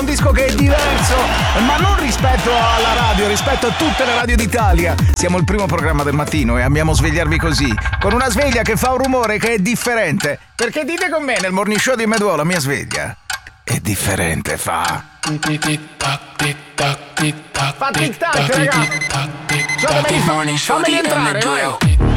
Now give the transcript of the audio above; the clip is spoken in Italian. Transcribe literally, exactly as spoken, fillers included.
disco che è diverso, ma non rispetto alla radio, rispetto a tutte le radio d'Italia. Siamo il primo programma del mattino e amiamo svegliarvi così, con una sveglia che fa un rumore che è differente. Perché dite con me, nel morning show di Medò la mia sveglia è differente, fa. Fa tic tac, raga. Fammeli entrare, vai.